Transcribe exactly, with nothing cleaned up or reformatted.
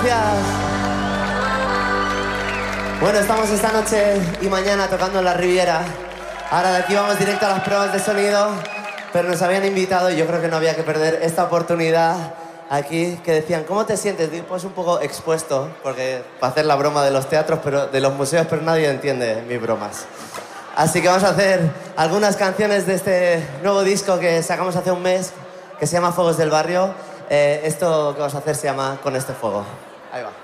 gracias. Bueno, estamos esta noche y mañana tocando en la Riviera. Ahora de aquí vamos directo a las pruebas de sonido, pero nos habían invitado y yo creo que no había que perder esta oportunidad aquí, que decían, ¿cómo te sientes? Digo, pues un poco expuesto, porque para hacer la broma de los teatros, pero de los museos, pero nadie entiende mis bromas. Así que vamos a hacer algunas canciones de este nuevo disco que sacamos hace un mes, que se llama Fuegos del Barrio. Eh, esto que vamos a hacer se llama Con este fuego. Ahí va.